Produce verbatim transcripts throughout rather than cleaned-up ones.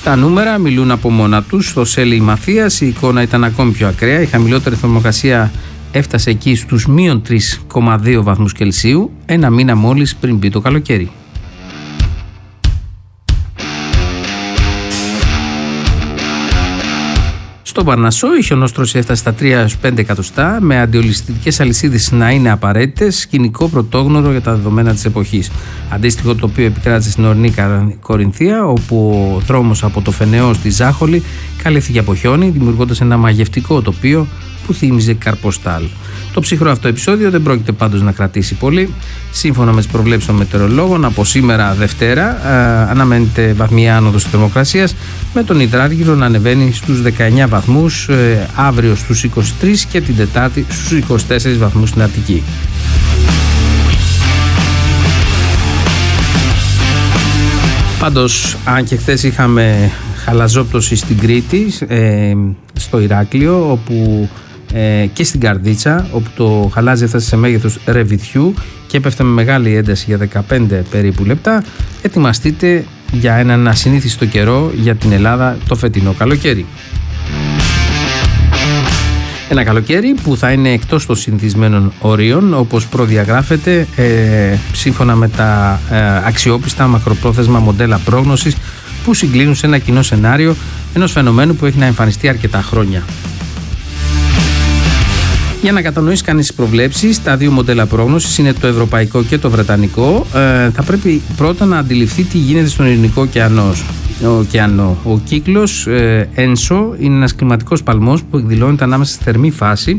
Τα νούμερα μιλούν από μόνα τους. Στο Σέλι Μαθίας η εικόνα ήταν ακόμη πιο ακραία. Η χαμηλότερη θερμοκρασία έφτασε εκεί στους μείον τρία κόμμα δύο βαθμούς Κελσίου, ένα μήνα μόλις πριν μπει το καλοκαίρι. Στο Παρνασσό η χιονόστρωση έφτασε στα τρία έως πέντε εκατοστά, με αντιολισθητικές αλυσίδες να είναι απαραίτητες, σκηνικό πρωτόγνωρο για τα δεδομένα της εποχής. Αντίστοιχο το οποίο επικράτησε στην ορεινή Κορινθία, όπου ο δρόμος από το Φενεό στη Ζάχολη καλύφθηκε από χιόνι, δημιουργώντας ένα μαγευτικό τοπίο που θύμιζε Καρποστάλ. Το ψυχρό αυτό επεισόδιο δεν πρόκειται πάντως να κρατήσει πολύ. Σύμφωνα με τις προβλέψεις των μετεωρολόγων, από σήμερα Δευτέρα α, αναμένεται βαθμία άνοδος της θερμοκρασίας, με τον Ιδράργυρο να ανεβαίνει στους δεκαεννιά βαθμούς, ε, αύριο στους είκοσι τρεις και την Τετάρτη στους είκοσι τέσσερις βαθμούς στην Αττική. Πάντως, αν και χθες είχαμε χαλαζόπτωση στην Κρήτη, ε, στο Ηράκλειο, όπου ε, και στην Καρδίτσα, όπου το χαλάζι έφτασε σε μέγεθος ρεβιθιού και έπεφτε με μεγάλη ένταση για δεκαπέντε περίπου λεπτά, ετοιμαστείτε για έναν ασυνήθιστο καιρό για την Ελλάδα το φετινό καλοκαίρι. Ένα καλοκαίρι που θα είναι εκτός των συνηθισμένων ορίων, όπως προδιαγράφεται ε, σύμφωνα με τα ε, αξιόπιστα μακροπρόθεσμα μοντέλα πρόγνωσης που συγκλίνουν σε ένα κοινό σενάριο ενός φαινομένου που έχει να εμφανιστεί αρκετά χρόνια. Για να κατανοήσει κανείς τις προβλέψεις, τα δύο μοντέλα πρόγνωσης είναι το ευρωπαϊκό και το βρετανικό. Ε, θα πρέπει πρώτα να αντιληφθεί τι γίνεται στον Ειρηνικό ωκεανό. Ο κύκλος ε, Ένσο είναι ένας κλιματικός παλμός που εκδηλώνεται ανάμεσα στη θερμή φάση.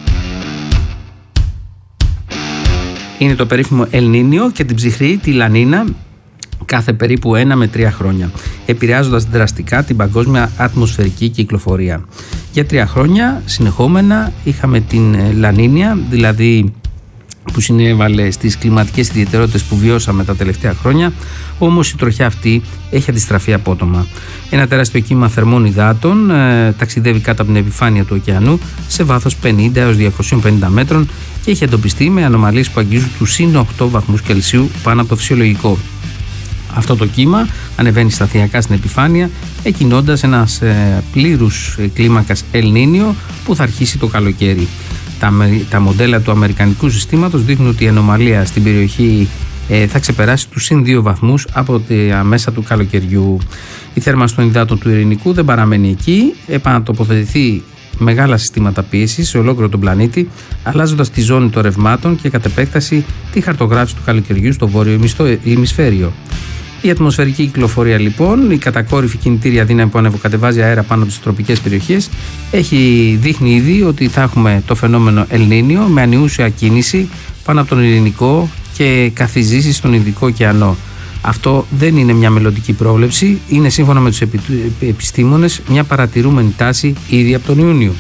Είναι το περίφημο Ελνίνιο και την ψυχρή, τη Λανίνα, κάθε περίπου ένα με τρία χρόνια, επηρεάζοντας δραστικά την παγκόσμια ατμοσφαιρική κυκλοφορία. Για τρία χρόνια συνεχόμενα είχαμε την Λανίνια, δηλαδή που συνέβαλε στις κλιματικές ιδιαιτερότητες που βιώσαμε τα τελευταία χρόνια, όμως η τροχιά αυτή έχει αντιστραφεί απότομα. Ένα τεράστιο κύμα θερμών υδάτων ε, ταξιδεύει κάτω από την επιφάνεια του ωκεανού σε βάθος πενήντα έως διακόσια πενήντα μέτρων και έχει εντοπιστεί με ανομαλίες που αγγίζουν τους συν οκτώ βαθμούς Κελσίου πάνω από το φυσιολογικό. Αυτό το κύμα ανεβαίνει σταθιακά στην επιφάνεια, εκκινώντας ένας ε, πλήρους ε, κλίμακας Ελνίνιο που θα αρχίσει το καλοκαίρι. Τα, τα μοντέλα του αμερικανικού συστήματος δείχνουν ότι η ανομαλία στην περιοχή ε, θα ξεπεράσει τους συν δύο βαθμούς από τη μέσα του καλοκαιριού. Η θέρμανση των υδάτων του Ειρηνικού δεν παραμένει εκεί, επανατοποθετηθεί μεγάλα συστήματα πίεσης σε ολόκληρο τον πλανήτη, αλλάζοντας τη ζώνη των ρευμάτων και κατ' επέκταση τη χαρτογράφηση του καλοκαιριού στο βόρειο ημισφαίριο. Η ατμοσφαιρική κυκλοφορία, λοιπόν, η κατακόρυφη κινητήρια δύναμη που ανεβοκατεβάζει αέρα πάνω από τις τροπικές περιοχές, έχει δείχνει ήδη ότι θα έχουμε το φαινόμενο Ελνίνιο με ανιούσια κίνηση πάνω από τον Ειρηνικό και καθιζήσεις στον Ινδικό ωκεανό. Αυτό δεν είναι μια μελλοντική πρόβλεψη, είναι σύμφωνα με τους επιστήμονες μια παρατηρούμενη τάση ήδη από τον Ιούνιο.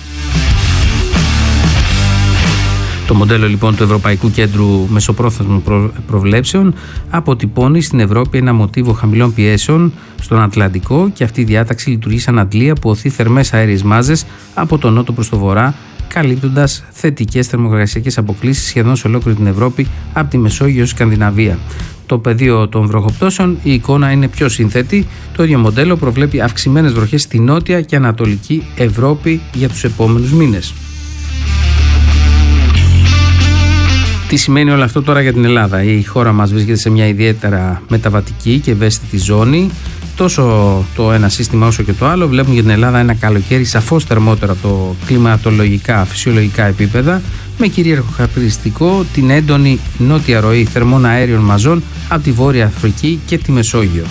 Το μοντέλο λοιπόν του Ευρωπαϊκού Κέντρου Μεσοπρόθεσμων Προβλέψεων αποτυπώνει στην Ευρώπη ένα μοτίβο χαμηλών πιέσεων στον Ατλαντικό και αυτή η διάταξη λειτουργεί σαν αντλία που οθεί θερμές αέριες μάζες από τον νότο προς το βορρά, καλύπτοντας θετικές θερμοκρασιακές αποκλίσεις σχεδόν σε ολόκληρη την Ευρώπη από τη Μεσόγειο Σκανδιναβία. Το πεδίο των βροχοπτώσεων, η εικόνα είναι πιο σύνθετη. Το ίδιο μοντέλο προβλέπει αυξημένες βροχές στη νότια και ανατολική Ευρώπη για τους επόμενους μήνες. Τι σημαίνει όλο αυτό τώρα για την Ελλάδα? Η χώρα μας βρίσκεται σε μια ιδιαίτερα μεταβατική και ευαίσθητη ζώνη. Τόσο το ένα σύστημα όσο και το άλλο βλέπουν για την Ελλάδα ένα καλοκαίρι σαφώς θερμότερο από το κλιματολογικά, φυσιολογικά επίπεδα, με κυρίαρχο χαρακτηριστικό την έντονη νότια ροή θερμών αέριων μαζών από τη Βόρεια Αφρική και τη Μεσόγειο.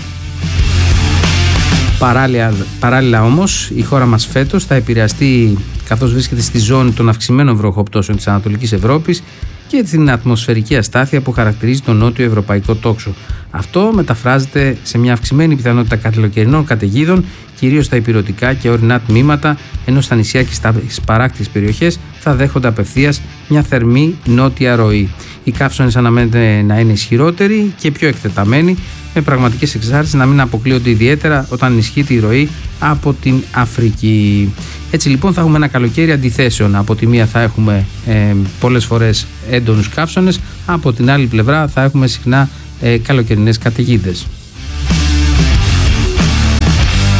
Παράλληλα, παράλληλα όμως η χώρα μας φέτος θα επηρεαστεί, καθώς βρίσκεται στη ζώνη των αυξημένων βροχοπτώσεων της Ανατολικής Ευρώπης και την ατμοσφαιρική αστάθεια που χαρακτηρίζει τον νότιο ευρωπαϊκό τόξο. Αυτό μεταφράζεται σε μια αυξημένη πιθανότητα καλοκαιρινών καταιγίδων, κυρίως στα ηπειρωτικά και ορεινά τμήματα, ενώ στα νησιά και στις παράκτιες περιοχές θα δέχονται απευθείας μια θερμή νότια ροή. Οι καύσονες αναμένεται να είναι ισχυρότεροι και πιο εκτεταμένοι, με πραγματικές εξάρτησεις να μην αποκλείονται ιδιαίτερα όταν ενισχύεται η ροή από την Αφρική. Έτσι λοιπόν θα έχουμε ένα καλοκαίρι αντιθέσεων. Από τη μία θα έχουμε ε, πολλές φορές έντονους καύσονες, από την άλλη πλευρά θα έχουμε συχνά ε, καλοκαιρινές καταιγίδες.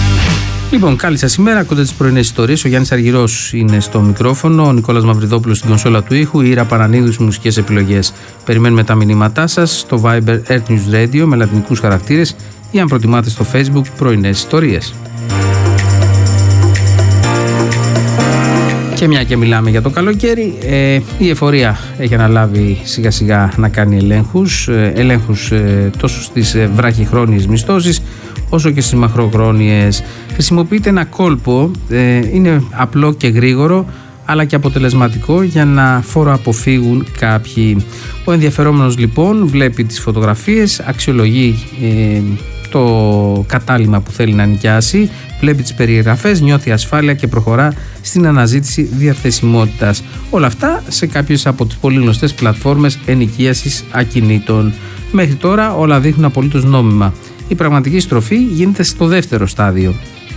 Λοιπόν, καλή σας ημέρα. Ακούτε τις πρωινές ιστορίες. Ο Γιάννης Αργυρός είναι στο μικρόφωνο, ο Νικόλας Μαυριδόπουλος στην κονσόλα του ήχου, η Ήρα Πανανίδου στις μουσικές επιλογές. Περιμένουμε τα μηνύματά σας στο Viber Earth News Radio με λατινικούς χαρακτήρες ή αν προτιμάτε στο Facebook πρωινές ιστορίες. Και μια και μιλάμε για το καλοκαίρι, ε, η εφορία έχει αναλάβει σιγά σιγά να κάνει ελέγχους, ε, ελέγχους ε, τόσο στις ε, βραχυχρόνιες μισθώσεις όσο και στις μακροχρόνιες. Χρησιμοποιείται ένα κόλπο, ε, είναι απλό και γρήγορο αλλά και αποτελεσματικό για να φοροαποφύγουν κάποιοι. Ο ενδιαφερόμενος λοιπόν βλέπει τις φωτογραφίες, αξιολογεί ε, το κατάλημα που θέλει να νοικιάσει, βλέπει τις περιγραφές, νιώθει ασφάλεια και προχωρά στην αναζήτηση διαθεσιμότητας. Όλα αυτά σε κάποιες από τις πολύ γνωστές πλατφόρμες ενοικίασης ακινήτων. Μέχρι τώρα όλα δείχνουν απολύτως νόμιμα. Η πραγματική στροφή γίνεται στο δεύτερο στάδιο.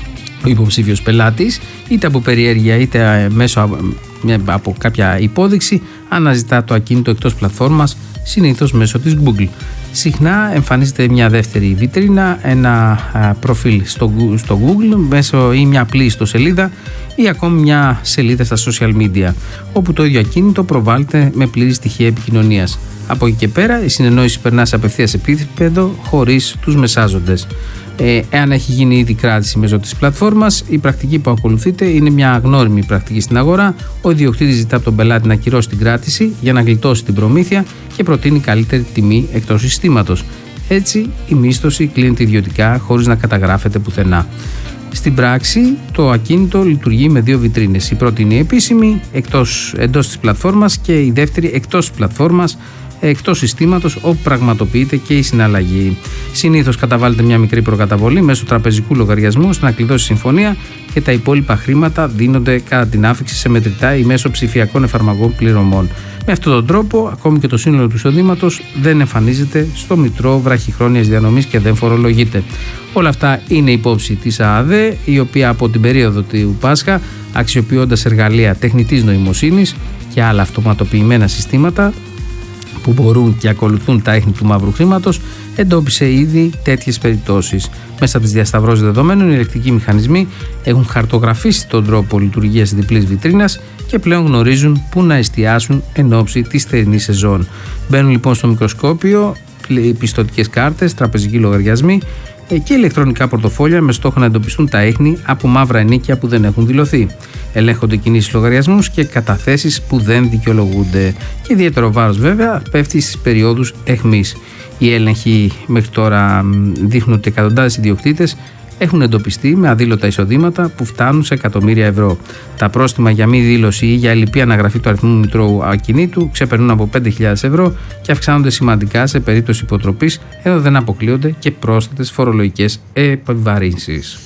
Ο υποψήφιος πελάτης, είτε από περιέργεια είτε μέσω από κάποια υπόδειξη, αναζητά το ακίνητο εκτός πλατφόρμας, συνήθως μέσω της Google. Συχνά εμφανίζεται μια δεύτερη βιτρίνα, ένα προφίλ στο, στο Google μέσω ή μια απλή ιστοσελίδα ή ακόμη μια σελίδα στα social media, όπου το ίδιο ακίνητο προβάλλεται με πλήρη στοιχεία επικοινωνίας. Από εκεί και πέρα η συνεννόηση περνά σε απευθείας επίπεδο χωρίς τους μεσάζοντες. Ε, εάν έχει γίνει ήδη κράτηση μέσω της πλατφόρμας, η πρακτική που ακολουθείται είναι μια αγνώριμη πρακτική στην αγορά. Ο ιδιοκτήτης ζητά από τον πελάτη να ακυρώσει την κράτηση για να γλιτώσει την προμήθεια και προτείνει καλύτερη τιμή εκτός συστήματος. Έτσι, η μίσθωση κλείνεται ιδιωτικά χωρίς να καταγράφεται πουθενά. Στην πράξη, το ακίνητο λειτουργεί με δύο βιτρίνες. Η πρώτη είναι η επίσημη, εκτός, εντός της πλατφόρμας, και η δεύτερη εκτός της πλατφόρμας, εκτός συστήματος, όπου πραγματοποιείται και η συναλλαγή. Συνήθως καταβάλλεται μια μικρή προκαταβολή μέσω τραπεζικού λογαριασμού ώστε να κλειδώσει συμφωνία και τα υπόλοιπα χρήματα δίνονται κατά την άφηξη σε μετρητά ή μέσω ψηφιακών εφαρμογών πληρωμών. Με αυτόν τον τρόπο, ακόμη και το σύνολο του εισοδήματος δεν εμφανίζεται στο μητρό βραχυχρόνιας διανομής και δεν φορολογείται. Όλα αυτά είναι υπόψη της ΑΑΔΕ, η οποία από την περίοδο του Πάσχα, αξιοποιώντας εργαλεία τεχνητής νοημοσύνης και άλλα αυτοματοποιημένα συστήματα που μπορούν και ακολουθούν τα ίχνη του μαύρου χρήματος, εντόπισε ήδη τέτοιες περιπτώσεις. Μέσα από τις διασταυρώσεις δεδομένων, οι ελεκτρικοί μηχανισμοί έχουν χαρτογραφήσει τον τρόπο λειτουργίας της διπλής βιτρίνας και πλέον γνωρίζουν πού να εστιάσουν εν ώψη της θερινής σεζόν. Μπαίνουν λοιπόν στο μικροσκόπιο πιστωτικές κάρτες, τραπεζικοί λογαριασμοί και ηλεκτρονικά πορτοφόλια με στόχο να εντοπιστούν τα ίχνη από μαύρα ενίκια που δεν έχουν δηλωθεί. Ελέγχονται κινήσεις λογαριασμούς και καταθέσεις που δεν δικαιολογούνται. Και ιδιαίτερο βάρος βέβαια πέφτει στις περιόδους αιχμής. Οι έλεγχοι μέχρι τώρα δείχνουν ότι εκατοντάδες ιδιοκτήτες έχουν εντοπιστεί με αδήλωτα εισοδήματα που φτάνουν σε εκατομμύρια ευρώ. Τα πρόστιμα για μη δήλωση ή για ελλειπή αναγραφή του αριθμού μητρώου ακινήτου ξεπερνούν από πέντε χιλιάδες ευρώ και αυξάνονται σημαντικά σε περίπτωση υποτροπής, ενώ δεν αποκλείονται και πρόσθετες φορολογικές επιβαρύνσεις.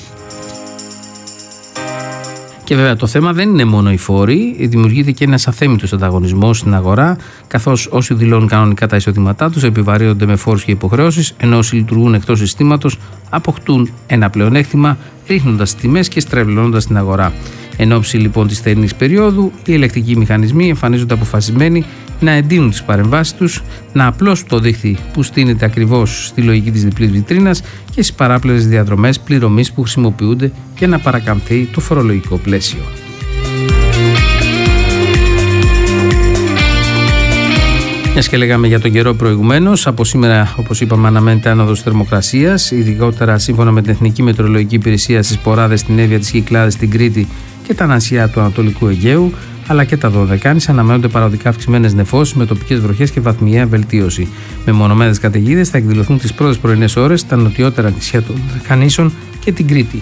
Και βέβαια το θέμα δεν είναι μόνο οι φόροι, δημιουργείται και ένας αθέμητος ανταγωνισμός στην αγορά, καθώς όσοι δηλώνουν κανονικά τα εισοδήματά τους επιβαρύνονται με φόρους και υποχρεώσεις, ενώ όσοι λειτουργούν εκτός συστήματος αποκτούν ένα πλεονέκτημα, ρίχνοντας τιμές και στρεβλώνοντας την αγορά. Εν ώψη λοιπόν της θερινής περίοδου, οι ελεκτρικοί μηχανισμοί εμφανίζονται αποφασισμένοι να εντείνουν τις παρεμβάσεις τους, να απλώσουν το δίχτυ που στείνεται ακριβώς στη λογική της διπλής βιτρίνας και στις παράπλευρες διαδρομές πληρωμής που χρησιμοποιούνται για να παρακαμφθεί το φορολογικό πλαίσιο. Μιας και λέγαμε για τον καιρό προηγουμένως, από σήμερα, όπως είπαμε, αναμένεται άνοδος θερμοκρασίας, ειδικότερα σύμφωνα με την Εθνική Μετεωρολογική Υπηρεσία στις Ποράδες, στην Εύβοια, τις Κυκλάδες, στην Κρήτη και τα νησιά του Ανατολικού Αιγαίου, αλλά και τα Δωδεκάνησα αναμένονται παροδικά αυξημένες νεφώσεις με τοπικές βροχές και βαθμιαία βελτίωση. Με μονομένες καταιγίδες θα εκδηλωθούν τις πρώτες πρωινές ώρες στα νοτιότερα νησιά των Δωδεκανήσων και την Κρήτη.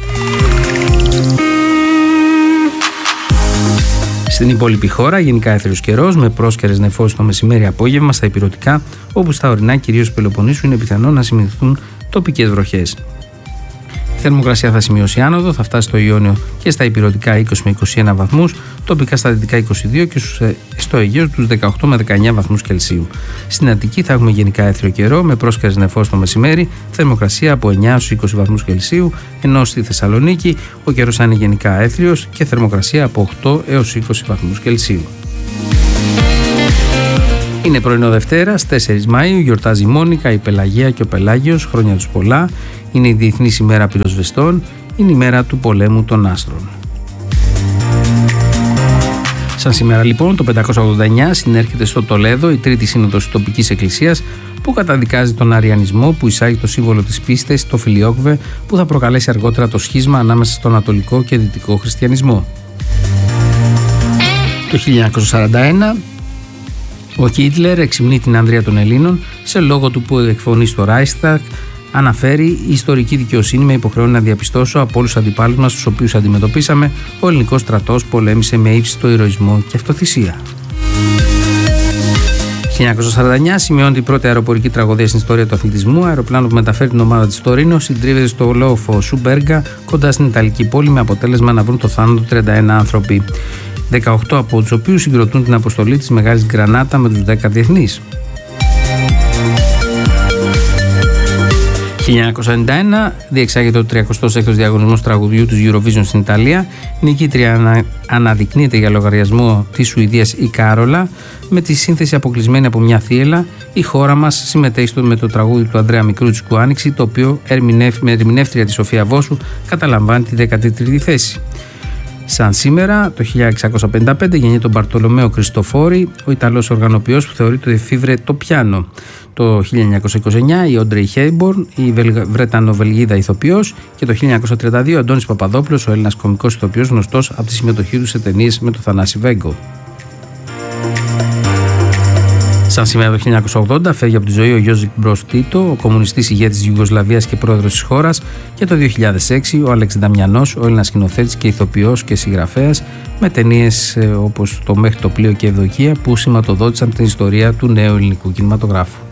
Στην υπόλοιπη χώρα, γενικά έθριος καιρός με πρόσκαιρες νεφώσεις το μεσημέρι-απόγευμα στα ηπειρωτικά, όπου στα ορεινά κυρίως Πελοποννήσου είναι πιθανό να σημειωθούν τοπικές βροχές. Η θερμοκρασία θα σημειώσει άνοδο, θα φτάσει στο Ιόνιο και στα ηπειρωτικά είκοσι με είκοσι ένα βαθμούς, τοπικά στα δυτικά είκοσι δύο και στο Αιγαίο τους δεκαοκτώ με δεκαεννιά βαθμούς Κελσίου. Στην Αττική θα έχουμε γενικά έθριο καιρό με πρόσκαιρες νεφώσεις το μεσημέρι, θερμοκρασία από εννιά έως είκοσι βαθμούς Κελσίου, ενώ στη Θεσσαλονίκη ο καιρός θα είναι γενικά έθριος και θερμοκρασία από οκτώ έως είκοσι βαθμούς Κελσίου. Είναι πρωινό Δευτέρας, τέσσερις Μαΐου, γιορτάζει η Μόνικα, η Πελαγία και ο Πελάγιος, χρόνια τους πολλά. Είναι η Διεθνής ημέρα πυροσβεστών, είναι η μέρα του πολέμου των άστρων. Σαν σήμερα λοιπόν το πεντακόσια ογδόντα εννιά συνέρχεται στο Τολέδο η τρίτη σύνοδος της τοπικής εκκλησίας που καταδικάζει τον αριανισμό, που εισάγει το σύμβολο της πίστης, το φιλιόκβε, που θα προκαλέσει αργότερα το σχίσμα ανάμεσα στον ανατολικό και δυτικό χριστιανισμό. Το χίλια εννιακόσια σαράντα ένα ο Χίτλερ εξυμνεί την ανδρεία των Ελλήνων σε λόγο του που εκφωνεί στο Reichstag. Αναφέρει: η ιστορική δικαιοσύνη με υποχρεώνει να διαπιστώσω από όλους τους αντιπάλους μας, τους οποίους αντιμετωπίσαμε, ο ελληνικός στρατός πολέμησε με ύψιστο ηρωισμό και αυτοθυσία. χίλια εννιακόσια σαράντα εννιά σημειώνεται η πρώτη αεροπορική τραγωδία στην ιστορία του αθλητισμού. Αεροπλάνο που μεταφέρει την ομάδα της Τωρίνο συντρίβεται στο λόφο Σουμπέργκα κοντά στην Ιταλική πόλη, με αποτέλεσμα να βρουν το θάνατο τριάντα ένα άνθρωποι, δεκαοκτώ από τους οποίους συγκροτούν την αποστολή της Μεγάλης Γκρανάτα με τους δέκα διεθνείς. χίλια εννιακόσια ενενήντα ένα διεξάγεται ο τριακοστός έκτος διαγωνισμός τραγουδιού του Eurovision στην Ιταλία. Νικήτρια ανα, αναδεικνύεται για λογαριασμό της Σουηδίας η Κάρολα, με τη σύνθεση αποκλεισμένη από μια θύελλα. Η χώρα μας συμμετέχει με το τραγούδι του Ανδρέα Μικρούτσικου Άνοιξη, το οποίο ερμηνεύ, με ερμηνεύτρια τη Σοφία Βόσου καταλαμβάνει τη δέκατη τρίτη θέση. Σαν σήμερα, το χίλια εξακόσια πενήντα πέντε γεννιέται ο Μπαρτολομαίο Κριστοφόρη, ο Ιταλός οργανοποιός που θεωρείται ότι εφήβρε το πιάνο. Το χίλια εννιακόσια είκοσι εννιά η Όντρεϊ Χέιμπορν, η Βρετανοβελγίδα ηθοποιός, και το χίλια εννιακόσια τριάντα δύο ο Αντώνης Παπαδόπουλος, ο Έλληνας κωμικός ηθοποιός, γνωστός από τη συμμετοχή του σε ταινίες με τον Θανάση Βέγκο. Σαν σήμερα το χίλια εννιακόσια ογδόντα φεύγει από τη ζωή ο Γιώζικ Μπρος Τίτο, ο κομμουνιστής ηγέτης της Ιουγκοσλαβίας και πρόεδρος της χώρας, και το δύο χιλιάδες έξι ο Άλεξ Νταμιανός, ο Έλληνας σκηνοθέτης και ηθοποιός και συγγραφέας, με ταινίες όπως το Μέχρι το πλοίο και Ευδοκία που σηματοδότησαν την ιστορία του νέου ελληνικού κινηματογράφου.